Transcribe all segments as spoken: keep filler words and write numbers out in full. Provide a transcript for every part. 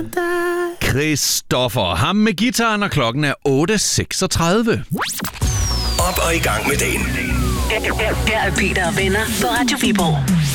Christoffer, ham med guitaren, og klokken er otte seksogtredive. Op og i gang med dagen. Her er Peter og venner på Radio Viborg.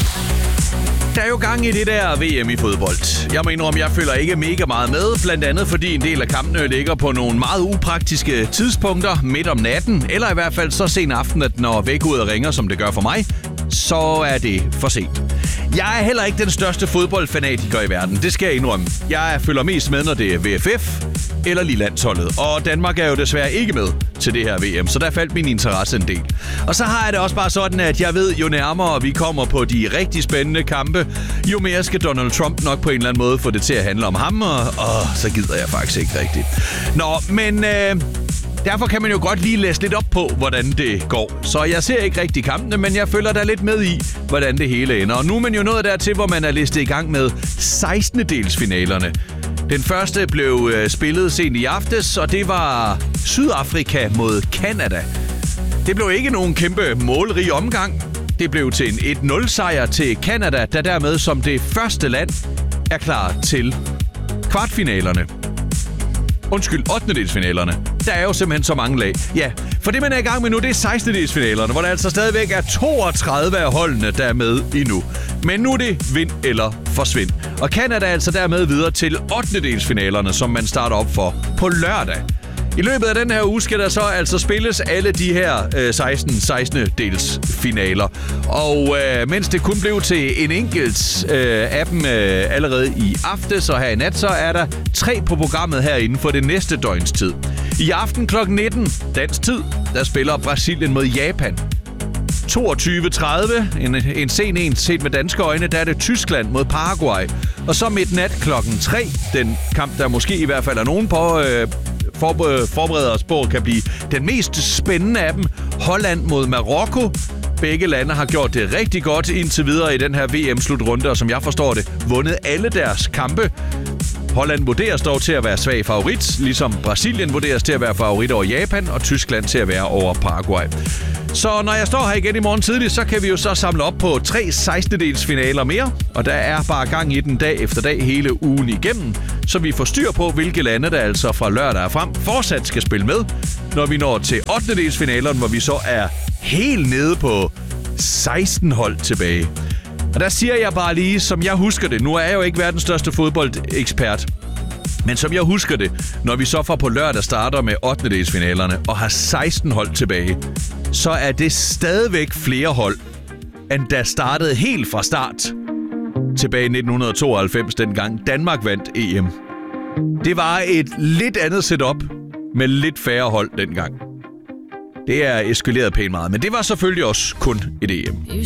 Der er jo gang i det der V M i fodbold. Jeg må indrømme, jeg følger ikke mega meget med, blandt andet fordi en del af kampene ligger på nogle meget upraktiske tidspunkter midt om natten, eller i hvert fald så sen aften, at når vækkeuret ringer, som det gør for mig, så er det for sent. Jeg er heller ikke den største fodboldfanatiker i verden, det skal jeg indrømme. Jeg følger mest med, når det er V F F eller Lillelandsholdet, og Danmark er jo desværre ikke med til det her V M, så der faldt min interesse en del. Og så har jeg det også bare sådan, at jeg ved, jo nærmere vi kommer på de rigtig spændende kampe, jo mere skal Donald Trump nok på en eller anden måde få det til at handle om ham, og åh, så gider jeg faktisk ikke rigtigt. Nå, men øh, derfor kan man jo godt lige læse lidt op på, hvordan det går. Så jeg ser ikke rigtig kampene, men jeg følger da lidt med i, hvordan det hele ender. Og nu er man jo nået dertil, hvor man er listet i gang med sekstende-delsfinalerne. Den første blev øh, spillet sent i aftes, og det var Sydafrika mod Canada. Det blev ikke nogen kæmpe målrig omgang. Det blev til en et nul sejr til Canada, der dermed som det første land er klar til kvartfinalerne. Undskyld, ottendedelsfinalerne. Der er jo simpelthen så mange lag. Ja, for det man er i gang med nu, det er sekstendedelsfinalerne, hvor der altså stadigvæk er toogtredive af holdene, der er med endnu. Men nu er det vind eller forsvind. Og Canada er altså dermed videre til ottendedelsfinalerne, som man starter op for på lørdag. I løbet af den her uge skal der så altså spilles alle de her øh, seksten sekstende-delsfinaler. Og øh, mens det kun blev til en enkelt øh, af dem øh, allerede i aftes og her i nat, så er der tre på programmet her inden for det næste døgns tid. I aften klokken nitten dansk tid, der spiller Brasilien mod Japan. toogtyve tredive, en, en sen en set med danske øjne, der er det Tyskland mod Paraguay. Og så midnat klokken tre, den kamp, der måske i hvert fald er nogen på... Øh, forbereder os på, kan blive den mest spændende af dem. Holland mod Marokko. Begge lande har gjort det rigtig godt indtil videre i den her V M-slutrunde, og som jeg forstår det, vundet alle deres kampe. Holland vurderes dog til at være svag favorit, ligesom Brasilien vurderes til at være favorit over Japan, og Tyskland til at være over Paraguay. Så når jeg står her igen i morgen tidligt, så kan vi jo så samle op på tre sekstendedelsfinaler mere, og der er bare gang i den dag efter dag hele ugen igennem, så vi får styr på, hvilke lande der altså fra lørdag og frem fortsat skal spille med, når vi når til ottendedelsfinalerne, hvor vi så er helt nede på seksten hold tilbage. Og der siger jeg bare lige, som jeg husker det, nu er jeg jo ikke verdens største fodboldekspert, men som jeg husker det, når vi så fra på lørdag starter med ottendedelsfinalerne og har seksten hold tilbage, så er det stadigvæk flere hold, end der startede helt fra start tilbage i nitten tooghalvfems, dengang Danmark vandt E M. Det var et lidt andet setup med lidt færre hold dengang. Det er eskaleret pænt meget, men det var selvfølgelig også kun et E M.